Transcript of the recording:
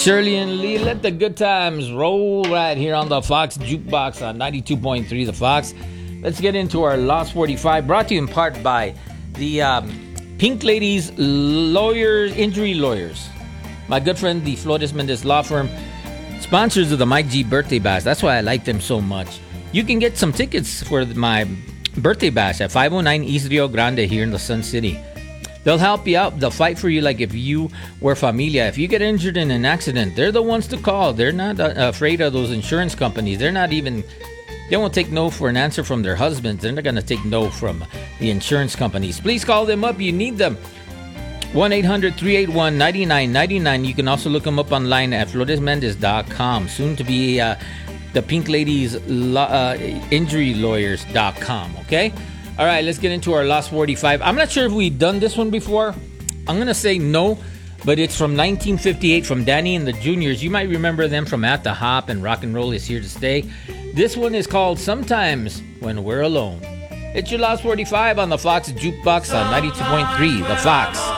Shirley and Lee, let the good times roll right here on the Fox Jukebox on 92.3 The Fox. Let's get into our Lost 45, brought to you in part by the Pink Ladies Injury Lawyers. My good friend, the Flores Mendez Law Firm, sponsors of the Mike G Birthday Bash. That's why I like them so much. You can get some tickets for my birthday bash at 509 East Rio Grande here in the Sun City. They'll help you out. They'll fight for you like if you were familia. If you get injured in an accident, they're the ones to call. They're not afraid of those insurance companies. They won't take no for an answer from their husbands. They're not going to take no from the insurance companies. Please call them up. You need them. 1-800-381-9999. You can also look them up online at floresmendez.com. Soon to be the Pink Ladies Injury Lawyers.com. Okay? All right, let's get into our Lost 45. I'm not sure if we've done this one before. I'm going to say no, but it's from 1958 from Danny and the Juniors. You might remember them from At the Hop and Rock and Roll Is Here to Stay. This one is called Sometimes When We're Alone. It's your Lost 45 on the Fox Jukebox on 92.3 The Fox.